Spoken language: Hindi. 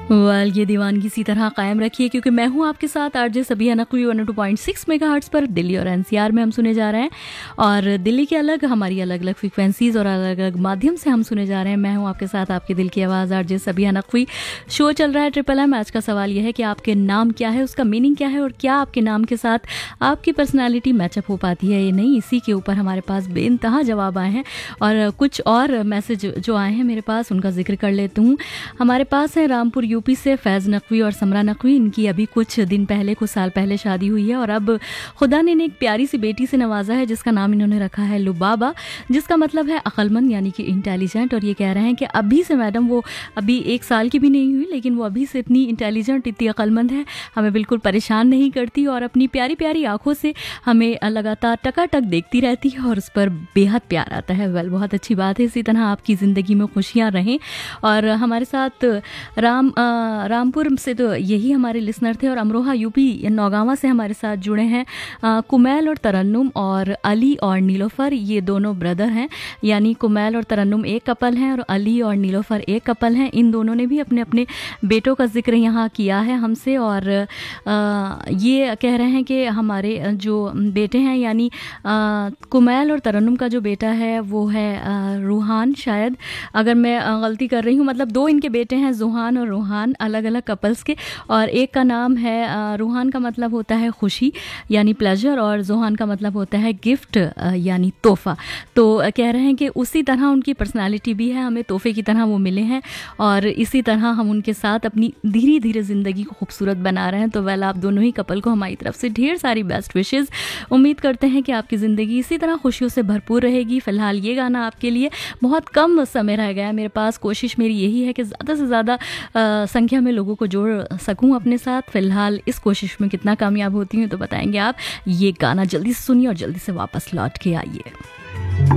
वाल ये दीवानगी इसी तरह कायम रखिए, क्योंकि मैं हूँ आपके साथ आरजे सबिया नकवी 102.6 मेगाहर्ट्ज़ पर दिल्ली और एनसीआर में हम सुने जा रहे हैं। और दिल्ली के अलग हमारी अलग अलग फ्रिक्वेंसीज और अलग अलग माध्यम से हम सुने जा रहे हैं। मैं हूँ आपके साथ आपके दिल की आवाज़ आरजे सबिया नकवी। शो चल रहा है ट्रिपल एम। आज का सवाल यह है कि आपके नाम क्या है, उसका मीनिंग क्या है और क्या आपके नाम के साथ आपकी पर्सनैलिटी मैचअप हो पाती है या नहीं। इसी के ऊपर हमारे पास बेइंतहा जवाब आए हैं और कुछ और मैसेज जो आए हैं मेरे पास उनका जिक्र कर लेती हूँ। हमारे पास है रामपुर यूपी से फैज़ नकवी और समरा नकवी। इनकी अभी कुछ साल पहले शादी हुई है और अब खुदा ने एक प्यारी सी बेटी से नवाजा है जिसका नाम इन्होंने रखा है लुबाबा, जिसका मतलब है अक्लमंद यानी कि इंटेलिजेंट। और ये कह रहे हैं कि अभी से मैडम वो अभी 1 साल की भी नहीं हुई लेकिन वो अभी से इतनी इंटेलिजेंट, इतनी अक्लमंद है, हमें बिल्कुल परेशान नहीं करती और अपनी प्यारी प्यारी आंखों से हमें लगातार टकाटक देखती रहती है और उस पर बेहद प्यार आता है। वेल, बहुत अच्छी बात है। इसी तरह आपकी ज़िंदगी में खुशियाँ रहें। और हमारे साथ रामपुर से तो यही हमारे लिसनर थे और अमरोहा यूपी नौगावा से हमारे साथ जुड़े हैं कुमैल और तरन्नुम और अली और नीलोफर। ये दोनों ब्रदर हैं, यानी कुमैल और तरन्नुम एक कपल हैं और अली और नीलोफर एक कपल हैं। इन दोनों ने भी अपने अपने बेटों का जिक्र यहाँ किया है हमसे और ये कह रहे हैं कि हमारे जो बेटे हैं यानी कुमैल और तरन्नुम का जो बेटा है वो है रूहान, शायद अगर मैं गलती कर रही हूँ, मतलब 2 इनके बेटे हैं, जुहान और रूहान, अलग अलग कपल्स के। और एक का नाम है रूहान का मतलब होता है खुशी यानी प्लेजर और जुहान का मतलब होता है गिफ्ट यानी तोहफा। तो कह रहे हैं कि उसी तरह उनकी पर्सनालिटी भी है, हमें तोहफे की तरह वो मिले हैं और इसी तरह हम उनके साथ अपनी धीरे धीरे ज़िंदगी को खूबसूरत बना रहे हैं। तो वेल, आप दोनों ही कपल को हमारी तरफ से ढेर सारी बेस्ट विशेज़। उम्मीद करते हैं कि आपकी ज़िंदगी इसी तरह खुशियों से भरपूर रहेगी। फ़िलहाल ये गाना आपके लिए, बहुत कम समय रह गया मेरे पास, कोशिश मेरी यही है कि ज़्यादा से ज़्यादा संख्या में लोगों को जोड़ सकूं अपने साथ। फिलहाल इस कोशिश में कितना कामयाब होती हूँ तो बताएंगे आप। ये गाना जल्दी से सुनिए और जल्दी से वापस लौट के आइए।